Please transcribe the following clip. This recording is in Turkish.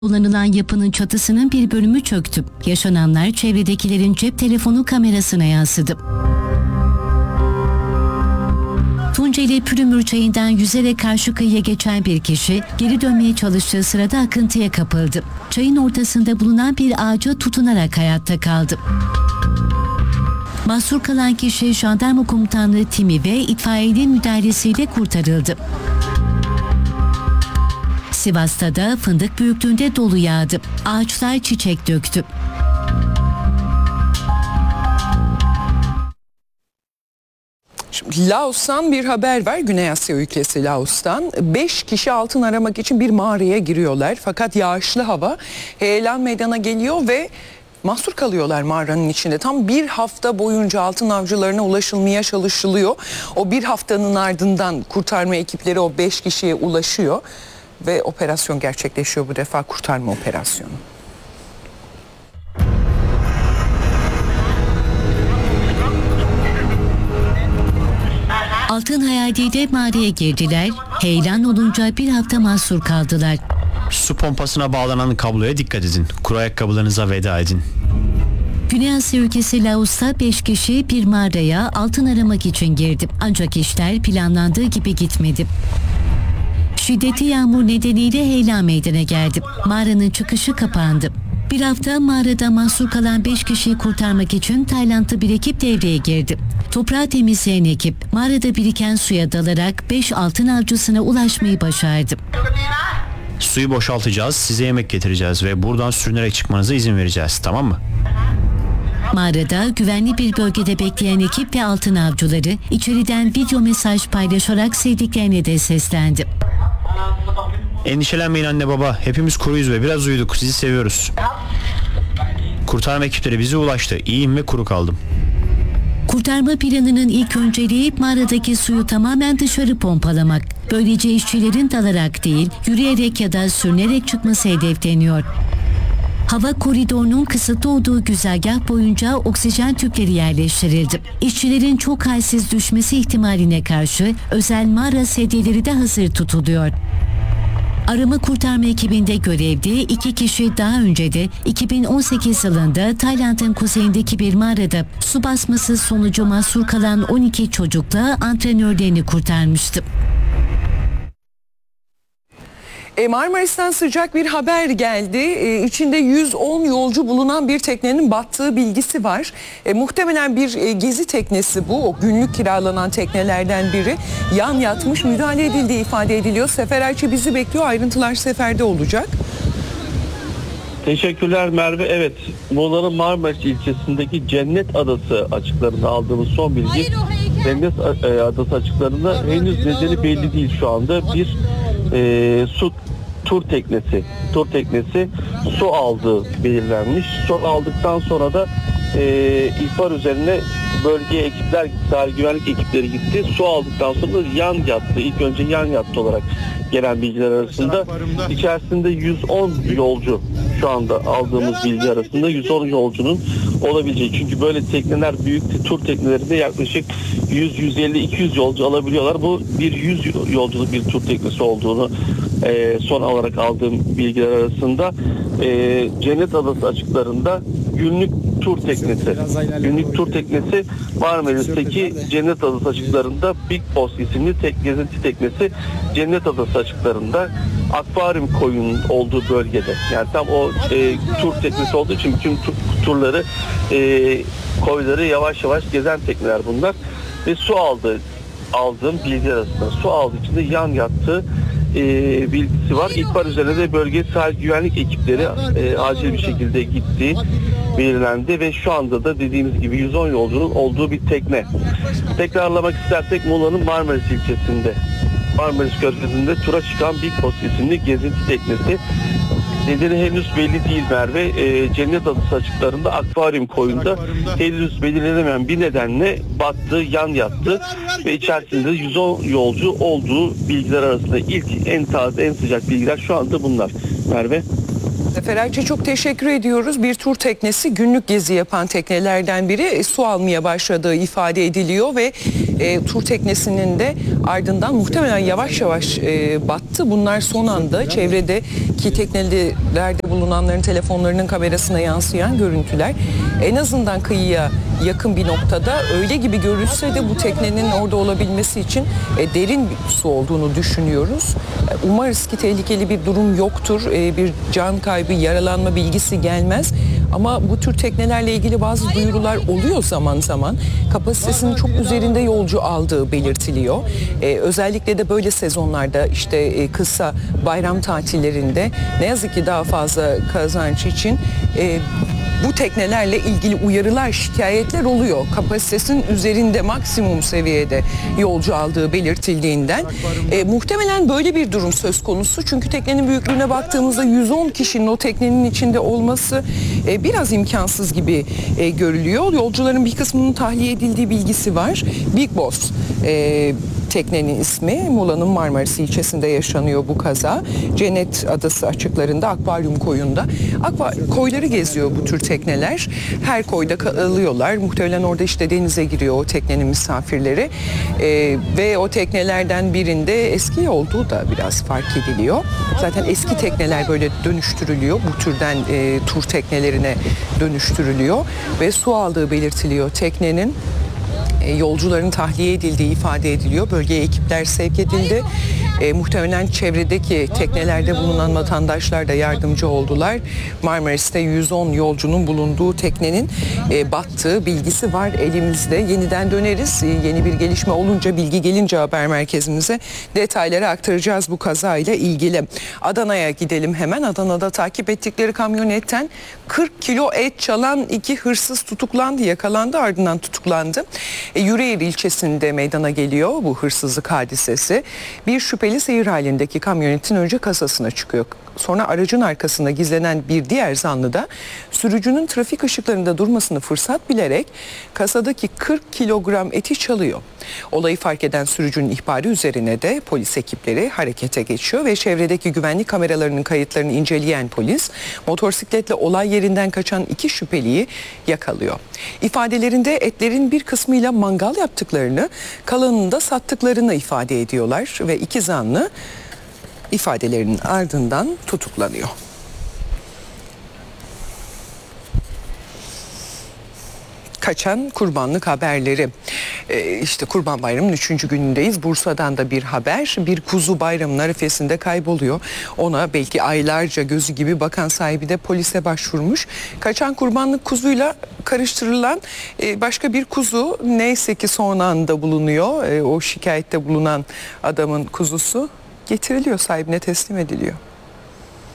Kullanılan yapının çatısının bir bölümü çöktü. Yaşananlar çevredekilerin cep telefonu kamerasına yansıdı. Tunceli Pürümür Çayı'ndan yüzerek karşı kıyıya geçen bir kişi geri dönmeye çalıştığı sırada akıntıya kapıldı. Çayın ortasında bulunan bir ağaca tutunarak hayatta kaldı. Mahsur kalan kişi jandarma komutanlığı timi ve itfaiyenin müdahalesiyle kurtarıldı. Sivas'ta da fındık büyüklüğünde dolu yağdı. Ağaçlar çiçek döktü. Şimdi Laos'tan bir haber var. Güney Asya ülkesi Laos'tan. 5 kişi altın aramak için bir mağaraya giriyorlar. Fakat yağışlı hava heyelan meydana geliyor ve mahsur kalıyorlar mağaranın içinde. Tam bir hafta boyunca altın avcılarına ulaşılmaya çalışılıyor. O bir haftanın ardından kurtarma ekipleri o 5 kişiye ulaşıyor. Ve operasyon gerçekleşiyor, bu defa kurtarma operasyonu. Altın hayaliyle mağaraya girdiler. Heyelan olunca bir hafta mahsur kaldılar. Su pompasına bağlanan kabloya dikkat edin. Kuru ayakkabılarınıza veda edin. Güney Asya ülkesi Laos'ta 5 kişi bir mağaraya altın aramak için girdi. Ancak işler planlandığı gibi gitmedi. Şiddetli yağmur nedeniyle heyelan meydana geldi. Mağaranın çıkışı kapandı. Bir hafta mağarada mahsur kalan 5 kişiyi kurtarmak için Taylandlı bir ekip devreye girdi. Toprağı temizleyen ekip mağarada biriken suya dalarak 5 altın avcısına ulaşmayı başardı. Suyu boşaltacağız, size yemek getireceğiz ve buradan sürünerek çıkmanıza izin vereceğiz, tamam mı? Mağarada güvenli bir bölgede bekleyen ekip ve altın avcıları içeriden video mesaj paylaşarak sevdiklerine de seslendi. Endişelenmeyin anne baba, hepimiz kuruyuz ve biraz uyuduk, sizi seviyoruz. Kurtarma ekipleri bize ulaştı, iyiyim ve kuru kaldım. Kurtarma planının ilk önceliği mağaradaki suyu tamamen dışarı pompalamak. Böylece işçilerin dalarak değil, yürüyerek ya da sürünerek çıkması hedefleniyor. Hava koridorunun kısıtlı olduğu güzergah boyunca oksijen tüpleri yerleştirildi. İşçilerin çok halsiz düşmesi ihtimaline karşı özel mağara sedyeleri de hazır tutuluyor. Arama kurtarma ekibinde görevli 2 kişi daha önce de 2018 yılında Tayland'ın kuzeyindeki bir mağarada su basması sonucu mahsur kalan 12 çocukla antrenörlerini kurtarmıştı. Marmaris'ten sıcak bir haber geldi. İçinde 110 yolcu bulunan bir teknenin battığı bilgisi var. Muhtemelen bir gezi teknesi bu. O günlük kiralanan teknelerden biri. Yan yatmış, müdahale edildiği ifade ediliyor. Sefer Ayçi bizi bekliyor. Ayrıntılar Sefer'de olacak. Teşekkürler Merve. Evet, Muğla'nın Marmaris ilçesindeki Cennet Adası açıklarında aldığımız son bilgi. Cennet Adası açıklarında henüz nedeni belli değil şu anda. Bir su tur teknesi su aldığı belirlenmiş. Su aldıktan sonra da ihbar üzerine bölgeye ekipler gitti, sahil güvenlik ekipleri gitti. Su aldıktan sonra yan yattı. İlk önce yan yattı olarak gelen bilgiler arasında. İçerisinde 110 yolcu, şu anda aldığımız bilgi arasında 110 yolcunun olabileceği. Çünkü böyle tekneler, büyük tur teknelerinde yaklaşık 100, 150, 200 yolcu alabiliyorlar. Bu bir 100 yolculuk bir tur teknesi olduğunu son olarak aldığım bilgiler arasında Cennet Adası açıklarında günlük tur teknesi Marmaris'teki Cennet Adası açıklarında Big Boss isimli gezinti teknesi Cennet Adası açıklarında akvaryum koyunun olduğu bölgede. Yani tam o tur teknesi olduğu için bütün turları koyları yavaş yavaş gezen tekneler bunlar. Ve su aldığım bilgi arasında su aldığı için de yan yattığı bilgisi var. İhbar üzerine de bölge sahil güvenlik ekipleri acil bir şekilde gitti, belirlendi ve şu anda da dediğimiz gibi 110 yolcunun olduğu bir tekne. Tekrarlamak istersek Muğla'nın Marmaris ilçesinde, Marmaris Körfezi'nde tura çıkan Big Boss isimli gezinti teknesi. Nedeni henüz belli değil Merve. Cennet Adası açıklarında akvaryum koyunda henüz belirlenemeyen bir nedenle battı, yan yattı ve içerisinde 110 yolcu olduğu bilgiler arasında ilk en taze, en sıcak bilgiler şu anda bunlar Merve. Sefer Ayçi çok teşekkür ediyoruz. Bir tur teknesi günlük gezi yapan teknelerden biri su almaya başladığı ifade ediliyor ve tur teknesinin de ardından muhtemelen yavaş yavaş battı. Bunlar son anda çevredeki teknelerde bulunanların telefonlarının kamerasına yansıyan görüntüler. En azından kıyıya yakın bir noktada, öyle gibi görülse de bu teknenin orada olabilmesi için derin bir su olduğunu düşünüyoruz. Umarız ki tehlikeli bir durum yoktur. Bir can kaybı, yaralanma bilgisi gelmez. Ama bu tür teknelerle ilgili bazı duyurular oluyor zaman zaman. Kapasitesinin çok üzerinde yolcu aldığı belirtiliyor. Özellikle de böyle sezonlarda, işte kısa bayram tatillerinde ne yazık ki daha fazla kazanç için bu teknelerle ilgili uyarılar, şikayetler oluyor. Kapasitesinin üzerinde, maksimum seviyede yolcu aldığı belirtildiğinden. Muhtemelen böyle bir durum söz konusu. Çünkü teknenin büyüklüğüne baktığımızda 110 kişinin o teknenin içinde olması biraz imkansız gibi görülüyor. Yolcuların bir kısmının tahliye edildiği bilgisi var. Big Boss teknenin ismi. Muğla'nın Marmaris ilçesinde yaşanıyor bu kaza. Cennet Adası açıklarında Akvaryum koyunda. Koyları geziyor bu tür tekneler. Her koyda kalıyorlar. Muhtemelen orada işte denize giriyor o teknenin misafirleri. Ve o teknelerden birinde eski olduğu da biraz fark ediliyor. Zaten eski tekneler böyle dönüştürülüyor. Bu türden tur teknelerine dönüştürülüyor. Ve su aldığı belirtiliyor teknenin. Yolcuların tahliye edildiği ifade ediliyor. Bölgeye ekipler sevk edildi. Muhtemelen çevredeki teknelerde bulunan vatandaşlar da yardımcı oldular. Marmaris'te 110 yolcunun bulunduğu teknenin battığı bilgisi var elimizde. Yeniden döneriz. Yeni bir gelişme olunca, bilgi gelince haber merkezimize detayları aktaracağız bu kazayla ilgili. Adana'ya gidelim hemen. Adana'da takip ettikleri kamyonetten 40 kilo et çalan 2 hırsız tutuklandı, yakalandı, ardından tutuklandı. Yüreğir ilçesinde meydana geliyor bu hırsızlık hadisesi. Bir şüpheli seyir halindeki kamyonetin önce kasasına çıkıyor. Sonra aracın arkasında gizlenen bir diğer zanlı da sürücünün trafik ışıklarında durmasını fırsat bilerek kasadaki 40 kilogram eti çalıyor. Olayı fark eden sürücünün ihbarı üzerine de polis ekipleri harekete geçiyor ve çevredeki güvenlik kameralarının kayıtlarını inceleyen polis motosikletle olay yerinden kaçan 2 şüpheliyi yakalıyor. İfadelerinde etlerin bir kısmıyla mangal yaptıklarını, kalanını da sattıklarını ifade ediyorlar ve 2 zanlı ifadelerinin ardından tutuklanıyor. Kaçan kurbanlık haberleri. İşte Kurban Bayramı'nın 3. günündeyiz. Bursa'dan da bir haber. Bir kuzu bayramın arifesinde kayboluyor. Ona belki aylarca gözü gibi bakan sahibi de polise başvurmuş. Kaçan kurbanlık kuzuyla karıştırılan başka bir kuzu neyse ki son anda bulunuyor. O şikayette bulunan adamın kuzusu getiriliyor, sahibine teslim ediliyor.